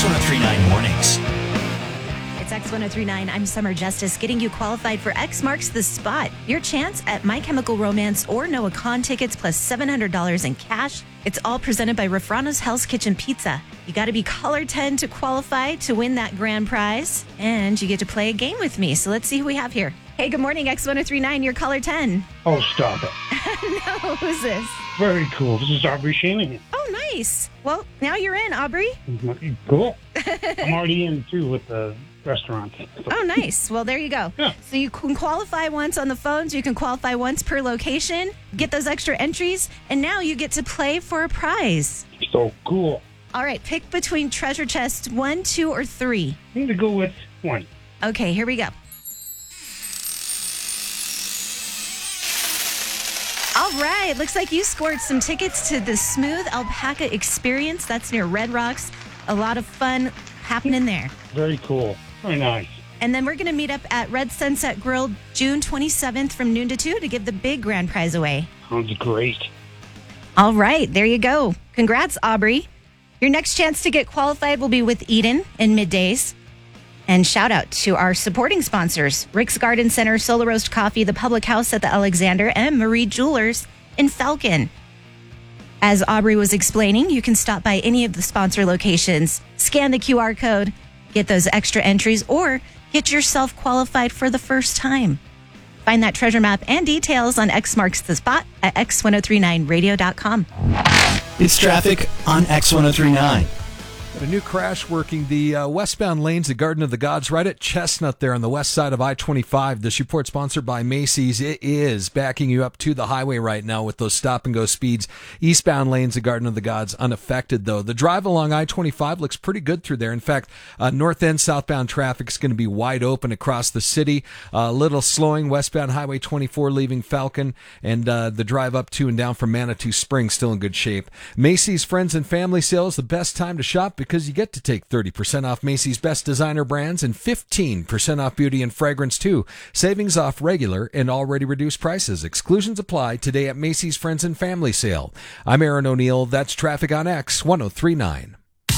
X1039 Mornings. It's X1039. I'm Summer Justice, getting you qualified for X Marks the Spot. Your chance at My Chemical Romance or Noah Kahn tickets plus $700 in cash. It's all presented by Rafrano's Hell's Kitchen Pizza. You got to be caller 10 to qualify to win that grand prize. And you get to play a game with me. So let's see who we have here. Hey, good morning, X1039. You're caller 10. Oh, stop it. No, who's this? Very cool. This is Aubrey Shanahan. Oh, nice. Well, now you're in, Aubrey. Cool. I'm already in, too, with the restaurant. Oh, nice. Well, there you go. Yeah. So you can qualify once on the phones. You can qualify once per location, get those extra entries, and now you get to play for a prize. So cool. All right, pick between treasure chests 1, 2, or 3. I need to go with 1. Okay, here we go. All right, looks like you scored some tickets to the Smooth Alpaca Experience. That's near Red Rocks. A lot of fun happening there. Very cool. Very nice. And then we're going to meet up at Red Sunset Grill June 27th from noon to 2 to give the big grand prize away. Sounds great. All right, there you go. Congrats, Aubrey. Your next chance to get qualified will be with Eden in middays. And shout out to our supporting sponsors, Rick's Garden Center, Solar Roast Coffee, the Public House at the Alexander, and Marie Jewelers in Falcon. As Aubrey was explaining, you can stop by any of the sponsor locations, scan the QR code, get those extra entries, or get yourself qualified for the first time. Find that treasure map and details on X Marks the Spot at x1039radio.com. It's traffic on X1039. A new crash working the westbound lanes at Garden of the Gods right at Chestnut there on the west side of I-25. This report sponsored by Macy's. It is backing you up to the highway right now with those stop-and-go speeds. Eastbound lanes at Garden of the Gods unaffected, though. The drive along I-25 looks pretty good through there. In fact, north end southbound traffic is going to be wide open across the city. A little slowing westbound Highway 24 leaving Falcon, and the drive up to and down from Manitou Springs still in good shape. Macy's Friends and Family Sale is the best time to shop because you get to take 30% off Macy's best designer brands and 15% off beauty and fragrance, too. Savings off regular and already reduced prices. Exclusions apply today at Macy's Friends and Family Sale. I'm Aaron O'Neill. That's traffic on X1039.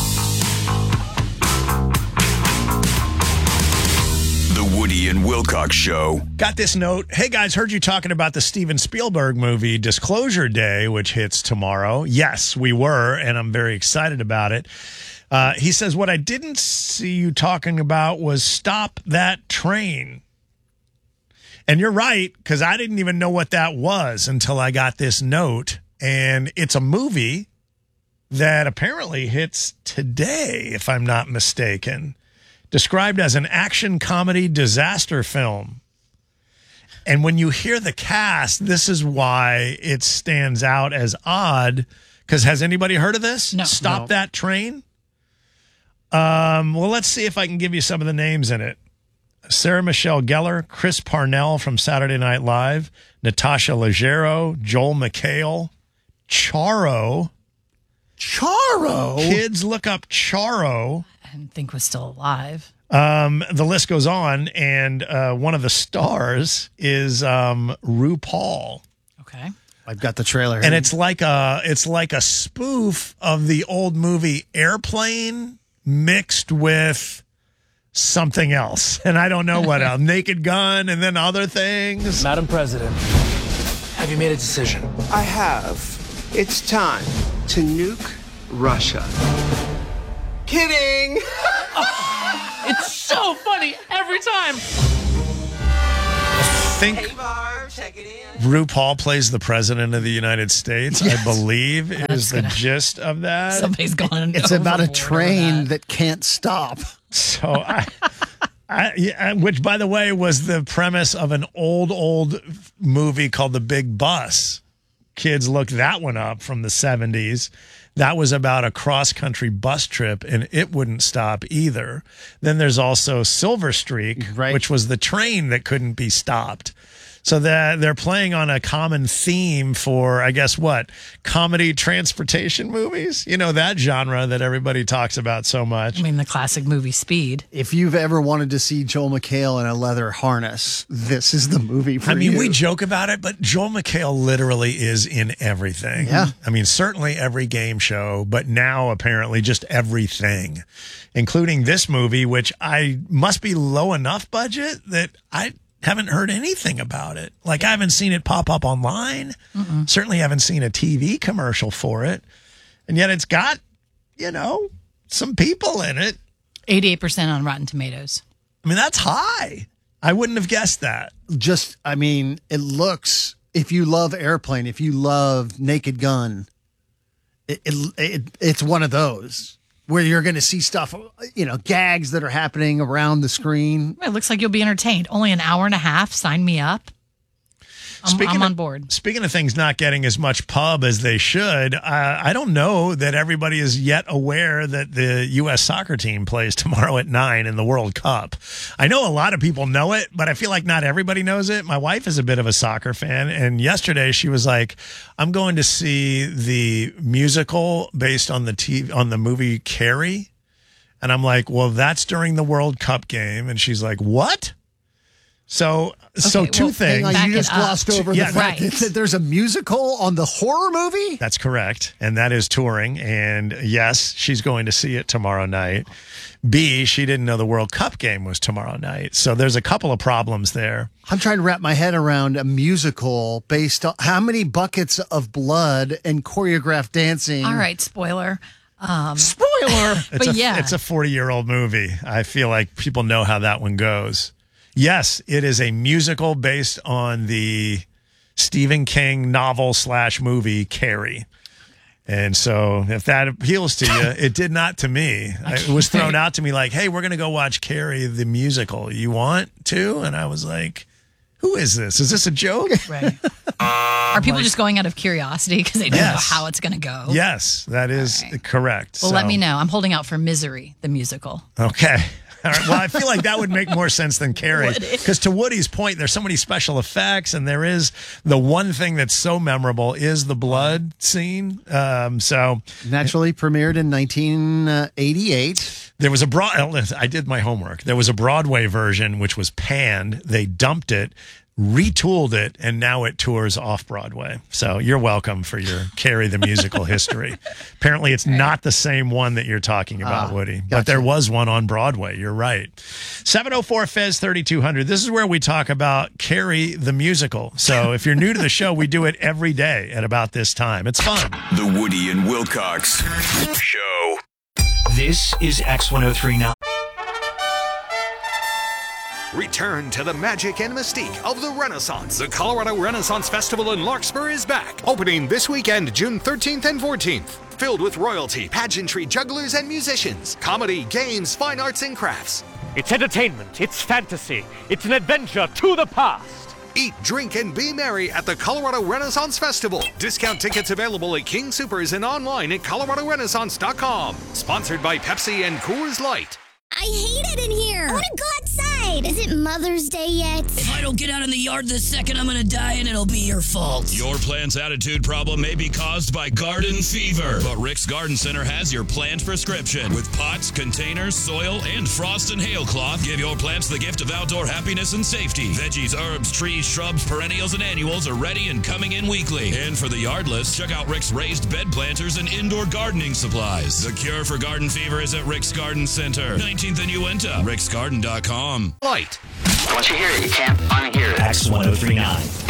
The Woody and Wilcox Show. Got this note. Hey, guys, heard you talking about the Steven Spielberg movie Disclosure Day, which hits tomorrow. Yes, we were, and I'm very excited about it. He says, what I didn't see you talking about was Stop That Train. And you're right, because I didn't even know what that was until I got this note. And it's a movie that apparently hits today, if I'm not mistaken. Described as an action comedy disaster film. And when you hear the cast, this is why it stands out as odd. Because has anybody heard of this? No. Stop That Train? Well, let's see if I can give you some of the names in it. Sarah Michelle Gellar, Chris Parnell from Saturday Night Live, Natasha Leggero, Joel McHale, Charo. Charo? Kids, look up Charo. I didn't think was still alive. The list goes on, and one of the stars is RuPaul. Okay. I've got the trailer. And it's like a spoof of the old movie Airplane mixed with something else. And I don't know what else. Naked Gun and then other things. Madam President, have you made a decision? I have. It's time to nuke Russia. Kidding! It's so funny every time. I think RuPaul plays the president of the United States, yes. I believe is the gist of that. Somebody's gone. It's about a train that can't stop. So which, by the way, was the premise of an old movie called The Big Bus. Kids, look that one up from the 70s. That was about a cross-country bus trip, and it wouldn't stop either. Then there's also Silver Streak, right, which was the train that couldn't be stopped. So that they're playing on a common theme for, I guess, what? Comedy transportation movies? You know, that genre that everybody talks about so much. I mean, the classic movie Speed. If you've ever wanted to see Joel McHale in a leather harness, this is the movie for you. We joke about it, but Joel McHale literally is in everything. Yeah. I mean, certainly every game show, but now apparently just everything, including this movie, which I must be low enough budget that I haven't heard anything about it. Like, I haven't seen it pop up online. Certainly haven't seen a TV commercial for it. And yet it's got, you know, some people in it. 88% on Rotten Tomatoes. I mean, that's high. I wouldn't have guessed that. Just, I mean, it looks, if you love Airplane, if you love Naked Gun, it's one of those where you're going to see stuff, you know, gags that are happening around the screen. It looks like you'll be entertained. Only an hour and a half. Sign me up. I'm on board. Speaking of things not getting as much pub as they should, I don't know that everybody is yet aware that the U.S. soccer team plays tomorrow at 9 in the World Cup. I know a lot of people know it, but I feel like not everybody knows it. My wife is a bit of a soccer fan, and yesterday she was like, I'm going to see the musical based on the movie Carrie. And I'm like, well, that's during the World Cup game. And she's like, what? So two things. Hang on, you just glossed over the fact that there's a musical on the horror movie? That's correct. And that is touring. And yes, she's going to see it tomorrow night. B, she didn't know the World Cup game was tomorrow night. So there's a couple of problems there. I'm trying to wrap my head around a musical based on how many buckets of blood and choreographed dancing. All right, spoiler. Spoiler! But yeah. It's a 40-year-old movie. I feel like people know how that one goes. Yes, it is a musical based on the Stephen King novel/movie Carrie. And so if that appeals to you, it did not to me. It was thrown out to me like, hey, we're going to go watch Carrie the musical. You want to? And I was like, who is this? Is this a joke? Right. Are people just going out of curiosity because they don't know how it's going to go? Yes, that is correct. Well, let me know. I'm holding out for Misery, the musical. Okay. All right. Well, I feel like that would make more sense than Carrie. Because to Woody's point, there's so many special effects, and there is the one thing that's so memorable is the blood scene. So naturally premiered in 1988. There was I did my homework. There was a Broadway version which was panned. They dumped it, retooled it, and now it tours off Broadway. So you're welcome for your Carrie the musical history. Apparently it's not the same one that you're talking about, Woody. But there was one on Broadway. You're right. 704 Fez 3200. This is where we talk about Carrie the musical. So if you're new to the show, we do it every day at about this time. It's fun. The Woody and Wilcox Show. This is X1039. Return to the magic and mystique of the Renaissance. The Colorado Renaissance Festival in Larkspur is back, opening this weekend, June 13th and 14th. Filled with royalty, pageantry, jugglers, and musicians, comedy, games, fine arts, and crafts. It's entertainment, it's fantasy, it's an adventure to the past. Eat, drink, and be merry at the Colorado Renaissance Festival. Discount tickets available at King Soopers and online at coloradorenaissance.com. Sponsored by Pepsi and Coors Light. I hate it in here. I want to go outside. Is it Mother's Day yet? If I don't get out in the yard this second, I'm going to die and it'll be your fault. Your plant's attitude problem may be caused by garden fever, but Rick's Garden Center has your plant prescription. With pots, containers, soil, and frost and hail cloth, give your plants the gift of outdoor happiness and safety. Veggies, herbs, trees, shrubs, perennials, and annuals are ready and coming in weekly. And for the yardless, check out Rick's raised bed planters and indoor gardening supplies. The cure for garden fever is at Rick's Garden Center. 19th and Uinta. ricksgarden.com. Light. Once you hear it, you can't unhear it. X1039.